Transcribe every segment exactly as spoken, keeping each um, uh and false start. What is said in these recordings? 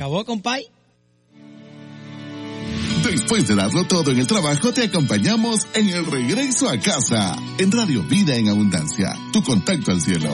acabó, compay. Después de darlo todo en el trabajo, te acompañamos en el regreso a casa. En Radio Vida en Abundancia, tu contacto al cielo.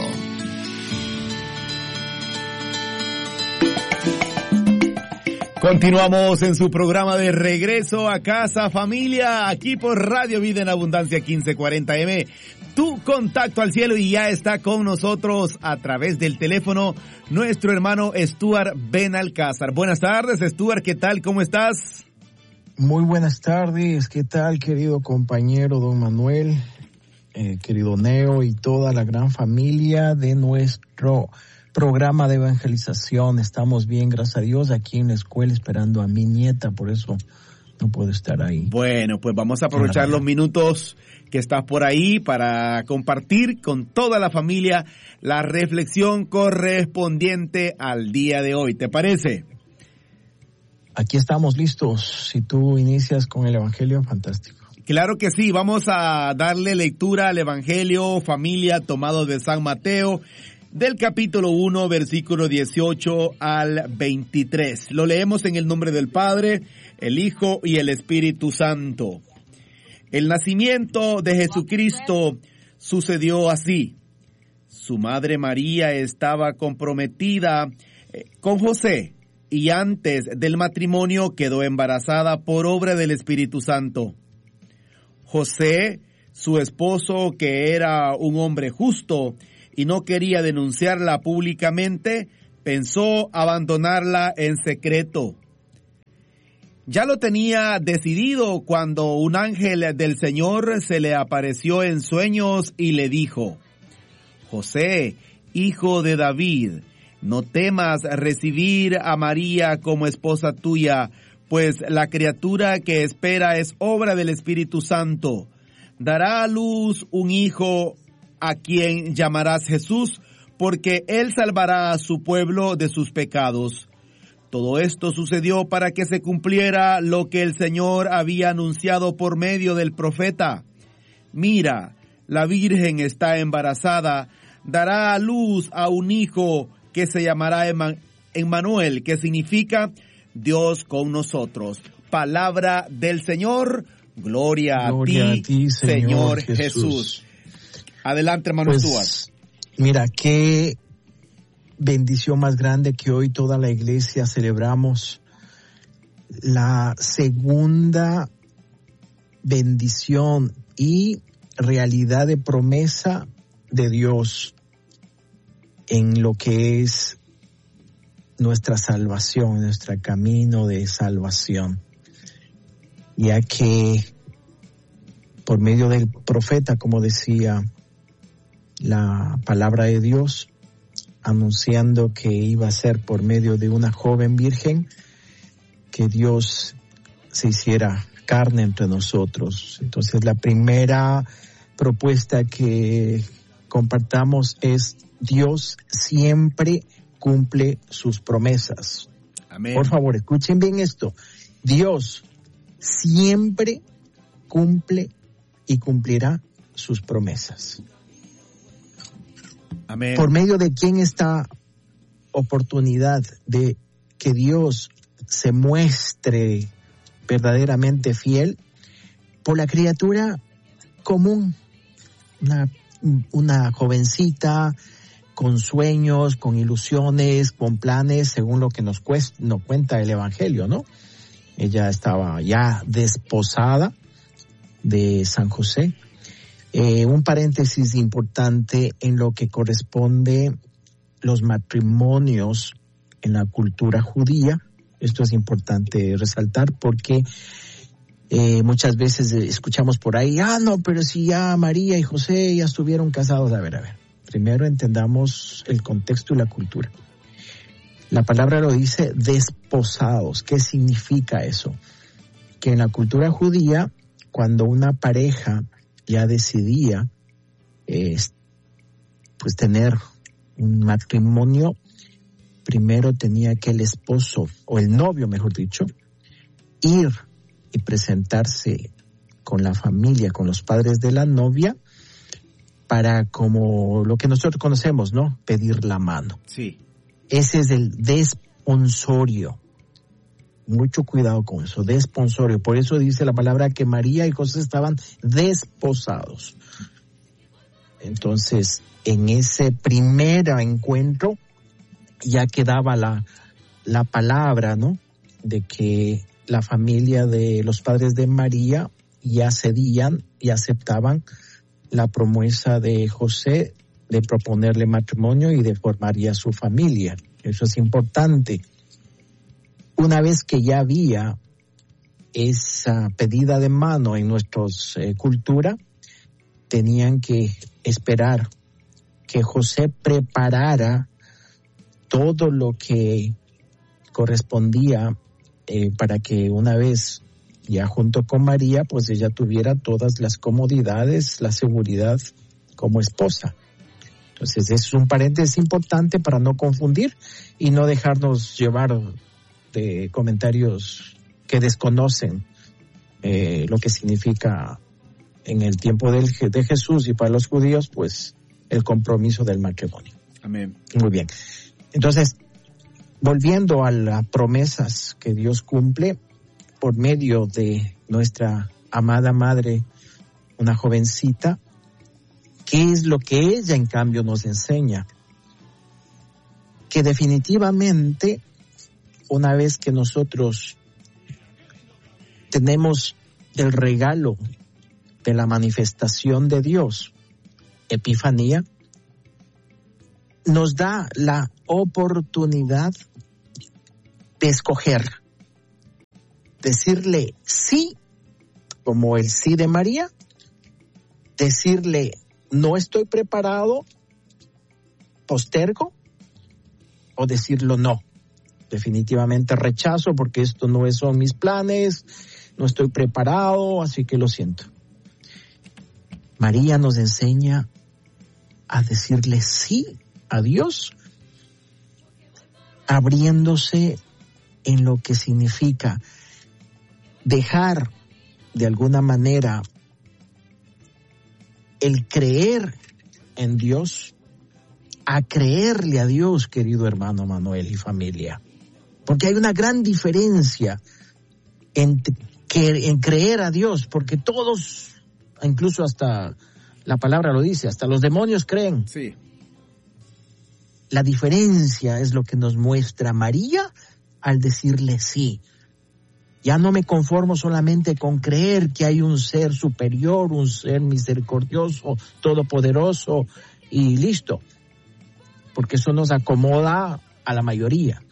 Continuamos en su programa de Regreso a Casa, familia, aquí por Radio Vida en Abundancia quince cuarenta eme. Tu contacto al cielo, y ya está con nosotros a través del teléfono nuestro hermano Stuart Benalcázar. Buenas tardes, Stuart, ¿qué tal? ¿Cómo estás? Muy buenas tardes, ¿qué tal, querido compañero don Manuel, eh, querido Neo y toda la gran familia de nuestro programa de evangelización? Estamos bien, gracias a Dios, aquí en la escuela esperando a mi nieta, por eso no puedo estar ahí. Bueno, pues vamos a aprovechar los minutos que estás por ahí para compartir con toda la familia la reflexión correspondiente al día de hoy. ¿Te parece? Aquí estamos listos. Si tú inicias con el Evangelio, fantástico. Claro que sí, vamos a darle lectura al Evangelio, familia, tomado de San Mateo, del capítulo uno, versículo dieciocho al veintitrés. Lo leemos en el nombre del Padre, el Hijo y el Espíritu Santo. El nacimiento de Jesucristo sucedió así. Su madre María estaba comprometida con José, y antes del matrimonio quedó embarazada por obra del Espíritu Santo. José, su esposo, que era un hombre justo y no quería denunciarla públicamente, pensó abandonarla en secreto. Ya lo tenía decidido cuando un ángel del Señor se le apareció en sueños y le dijo: José, hijo de David, no temas recibir a María como esposa tuya, pues la criatura que espera es obra del Espíritu Santo. Dará a luz un hijo a quien llamarás Jesús, porque él salvará a su pueblo de sus pecados. Todo esto sucedió para que se cumpliera lo que el Señor había anunciado por medio del profeta. Mira, la Virgen está embarazada, dará a luz a un hijo que se llamará Emmanuel, que significa Dios con nosotros. Palabra del Señor, gloria, gloria a ti, a ti Señor, Señor Jesús. Jesús. Adelante, hermano pues, Stuart. Mira, qué bendición más grande que hoy toda la iglesia celebramos la segunda bendición y realidad de promesa de Dios en lo que es nuestra salvación, nuestro camino de salvación, ya que por medio del profeta, como decía la palabra de Dios, anunciando que iba a ser por medio de una joven virgen, que Dios se hiciera carne entre nosotros. Entonces, la primera propuesta que compartamos es: Dios siempre cumple sus promesas. Amén. Por favor, escuchen bien esto. Dios siempre cumple y cumplirá sus promesas. Amén. ¿Por medio de quién esta oportunidad de que Dios se muestre verdaderamente fiel? Por la criatura común, una, una jovencita con sueños, con ilusiones, con planes, según lo que nos, cuesta, nos cuenta el Evangelio, ¿no? Ella estaba ya desposada de San José. Eh, un paréntesis importante en lo que corresponde los matrimonios en la cultura judía. Esto es importante resaltar porque eh, muchas veces escuchamos por ahí, ah, no, pero si ya María y José ya estuvieron casados. A ver, a ver. Primero entendamos el contexto y la cultura. La palabra lo dice desposados. ¿Qué significa eso? Que en la cultura judía, cuando una pareja ya decidía eh, pues tener un matrimonio, primero tenía que el esposo, o el novio mejor dicho, ir y presentarse con la familia, con los padres de la novia, para, como lo que nosotros conocemos, ¿no? Pedir la mano. Sí. Ese es el desposados. desponsorio. Mucho cuidado con eso, desponsorio. Por eso dice la palabra que María y José estaban desposados. Entonces, en ese primer encuentro ya quedaba la, la palabra, ¿no?, de que la familia de los padres de María ya cedían y aceptaban la promesa de José de proponerle matrimonio y de formar ya su familia. Eso es importante. Una vez que ya había esa pedida de mano en nuestra eh, cultura, tenían que esperar que José preparara todo lo que correspondía eh, para que una vez ya junto con María, pues ella tuviera todas las comodidades, la seguridad como esposa. Entonces, es un paréntesis importante para no confundir y no dejarnos llevar de comentarios que desconocen eh, lo que significa en el tiempo del, de Jesús y para los judíos, pues, el compromiso del matrimonio. Amén. Muy bien. Entonces, volviendo a las promesas que Dios cumple por medio de nuestra amada madre, una jovencita, ¿qué es lo que ella en cambio nos enseña? Que definitivamente, una vez que nosotros tenemos el regalo de la manifestación de Dios, Epifanía, nos da la oportunidad de escoger, decirle sí, como el sí de María, decirle no estoy preparado, postergo, o decirlo no, definitivamente rechazo porque esto no son mis planes, no estoy preparado, así que lo siento. María nos enseña a decirle sí a Dios, abriéndose en lo que significa dejar de alguna manera el creer en Dios a creerle a Dios, querido hermano Manuel y familia. Porque hay una gran diferencia en, que, en creer a Dios, porque todos, incluso hasta la palabra lo dice, hasta los demonios creen. Sí. La diferencia es lo que nos muestra María al decirle sí. Ya no me conformo solamente con creer que hay un ser superior, un ser misericordioso, todopoderoso y listo, porque eso nos acomoda a la mayoría.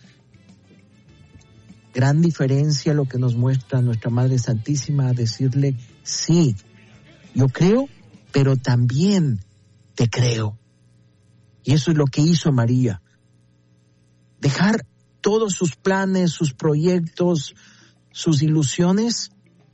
Gran diferencia lo que nos muestra nuestra Madre Santísima, decirle sí, yo creo, pero también te creo. Y eso es lo que hizo María. Dejar todos sus planes, sus proyectos, sus ilusiones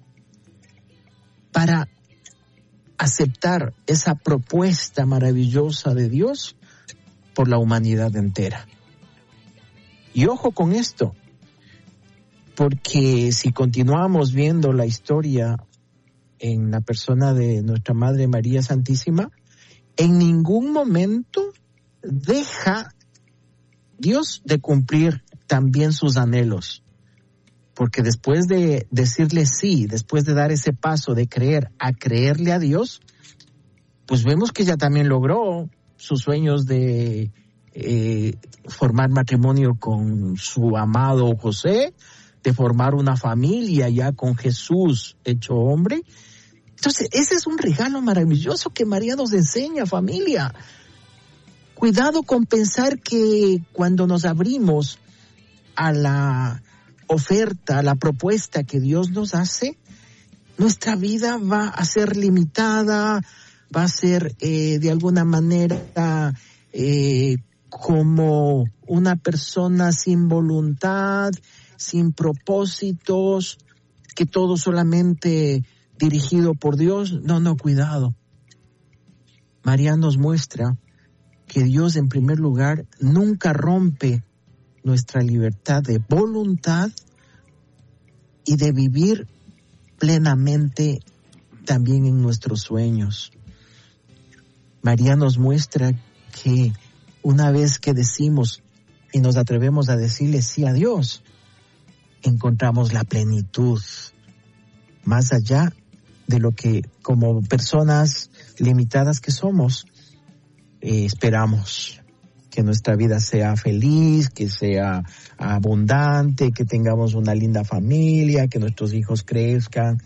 para aceptar esa propuesta maravillosa de Dios por la humanidad entera. Y ojo con esto, porque si continuamos viendo la historia en la persona de nuestra Madre María Santísima, en ningún momento deja Dios de cumplir también sus anhelos. Porque después de decirle sí, después de dar ese paso de creer a creerle a Dios, pues vemos que ella también logró sus sueños de eh, formar matrimonio con su amado José, de formar una familia ya con Jesús hecho hombre. Entonces, ese es un regalo maravilloso que María nos enseña, familia. Cuidado con pensar que cuando nos abrimos a la oferta, a la propuesta que Dios nos hace, nuestra vida va a ser limitada, va a ser eh, de alguna manera eh, como una persona sin voluntad, sin propósitos, que todo solamente dirigido por Dios. No, no, cuidado. María nos muestra que Dios, en primer lugar, nunca rompe nuestra libertad de voluntad y de vivir plenamente también en nuestros sueños. María nos muestra que una vez que decimos y nos atrevemos a decirle sí a Dios, encontramos la plenitud, más allá de lo que como personas limitadas que somos, eh, esperamos que nuestra vida sea feliz, que sea abundante, que tengamos una linda familia, que nuestros hijos crezcan.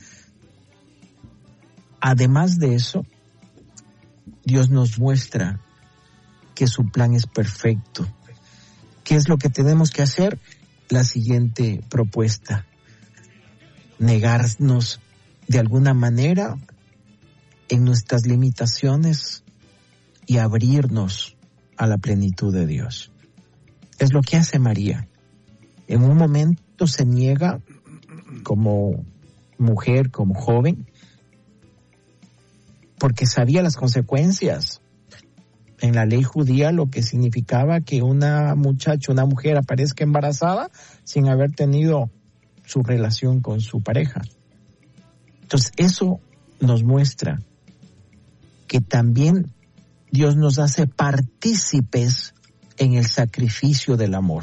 Además de eso, Dios nos muestra que su plan es perfecto. ¿Qué es lo que tenemos que hacer? La siguiente propuesta: negarnos de alguna manera en nuestras limitaciones y abrirnos a la plenitud de Dios. Es lo que hace María. En un momento se niega como mujer, como joven, porque sabía las consecuencias. En la ley judía lo que significaba que una muchacha, una mujer aparezca embarazada sin haber tenido su relación con su pareja. Entonces eso nos muestra que también Dios nos hace partícipes en el sacrificio del amor.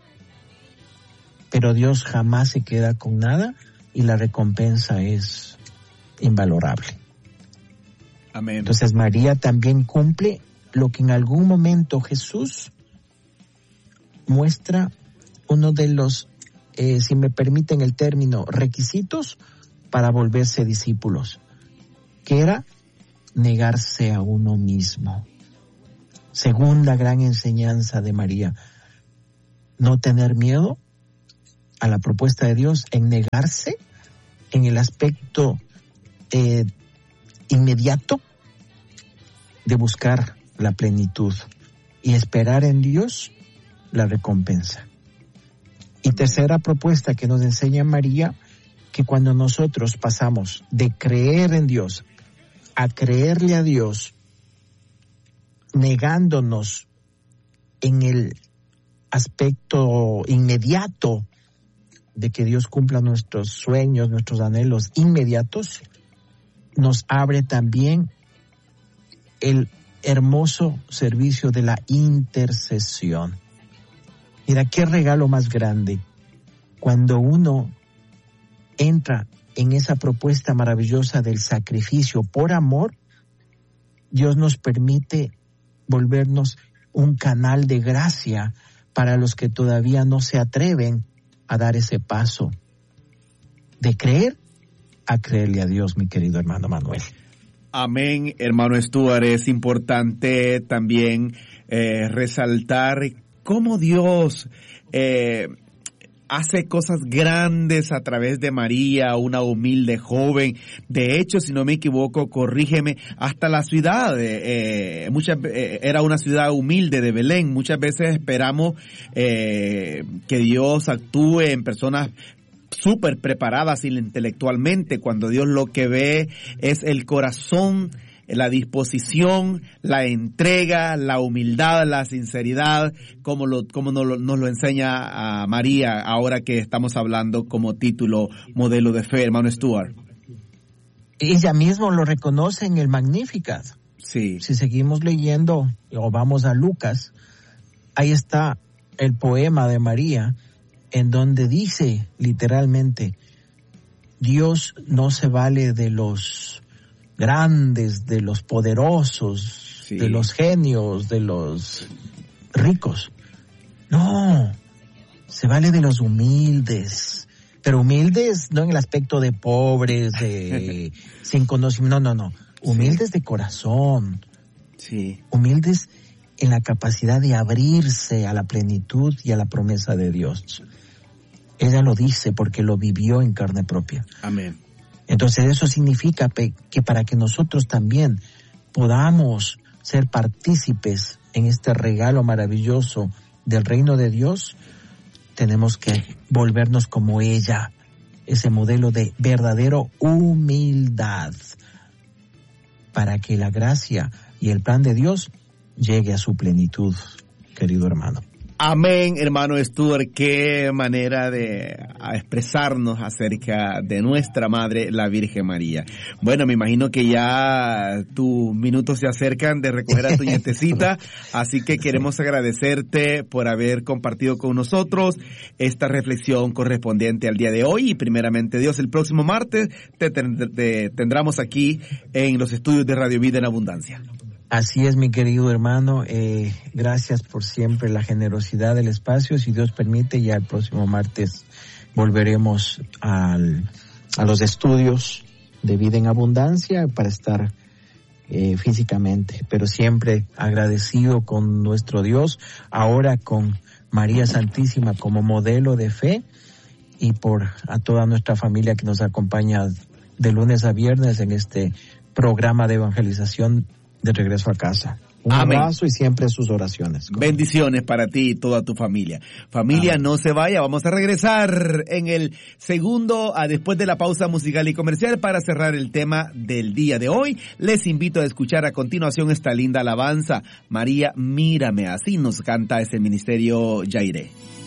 Pero Dios jamás se queda con nada y la recompensa es invalorable. Amén. Entonces María también cumple lo que en algún momento Jesús muestra, uno de los, eh, si me permiten el término, requisitos para volverse discípulos, que era negarse a uno mismo. Segunda gran enseñanza de María: no tener miedo a la propuesta de Dios en negarse en el aspecto eh, inmediato de buscar la plenitud y esperar en Dios la recompensa. Y tercera propuesta que nos enseña María, que cuando nosotros pasamos de creer en Dios a creerle a Dios, negándonos en el aspecto inmediato de que Dios cumpla nuestros sueños, nuestros anhelos inmediatos, nos abre también el hermoso servicio de la intercesión. Mira, qué regalo más grande cuando uno entra en esa propuesta maravillosa del sacrificio por amor. Dios nos permite volvernos un canal de gracia para los que todavía no se atreven a dar ese paso de creer a creerle a Dios, mi querido hermano Manuel. Amén, hermano Stuart. Es importante también eh, resaltar cómo Dios eh, hace cosas grandes a través de María, una humilde joven. De hecho, si no me equivoco, corrígeme, hasta la ciudad, eh, muchas, eh, era una ciudad humilde de Belén. Muchas veces esperamos eh, que Dios actúe en personas súper preparadas intelectualmente, cuando Dios lo que ve es el corazón, la disposición, la entrega, la humildad, la sinceridad, como lo, como nos lo, nos lo enseña a María, ahora que estamos hablando como título modelo de fe, hermano Stuart. Ella mismo lo reconoce en el Magnificat. Sí. Si seguimos leyendo o vamos a Lucas, ahí está el poema de María, en donde dice literalmente: Dios no se vale de los grandes, de los poderosos, sí, de los genios, de los ricos. No, se vale de los humildes, pero humildes no en el aspecto de pobres, de sin conocimiento, no, no, no, humildes sí, de corazón, sí, humildes en la capacidad de abrirse a la plenitud y a la promesa de Dios. Ella lo dice porque lo vivió en carne propia. Amén. Entonces eso significa que para que nosotros también podamos ser partícipes en este regalo maravilloso del reino de Dios, tenemos que volvernos como ella, ese modelo de verdadero humildad, para que la gracia y el plan de Dios llegue a su plenitud, querido hermano. Amén, hermano Stuart, qué manera de expresarnos acerca de nuestra Madre, la Virgen María. Bueno, me imagino que ya tus minutos se acercan de recoger a tu nietecita, así que queremos agradecerte por haber compartido con nosotros esta reflexión correspondiente al día de hoy, y primeramente Dios, el próximo martes te, te, te tendremos aquí en los estudios de Radio Vida en Abundancia. Así es, mi querido hermano, eh, gracias por siempre la generosidad del espacio. Si Dios permite, ya el próximo martes volveremos al, a los estudios de Vida en Abundancia para estar eh, físicamente, pero siempre agradecido con nuestro Dios, ahora con María Santísima como modelo de fe, y por a toda nuestra familia que nos acompaña de lunes a viernes en este programa de evangelización de regreso a casa. Un Amén. Abrazo y siempre sus oraciones. Bendiciones para ti y toda tu familia. Familia, Amén. No se vaya, vamos a regresar en el segundo, a después de la pausa musical y comercial, para cerrar el tema del día de hoy. Les invito a escuchar a continuación esta linda alabanza, María, mírame, así nos canta ese ministerio Yairé.